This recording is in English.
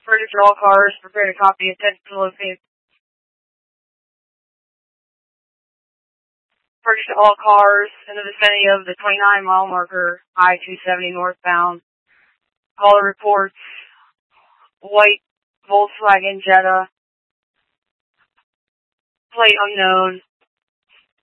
Register all cars, prepare to copy, attention to locate. Register all cars in the vicinity of the 29-mile marker, I-270 northbound. Caller reports white Volkswagen Jetta, plate unknown,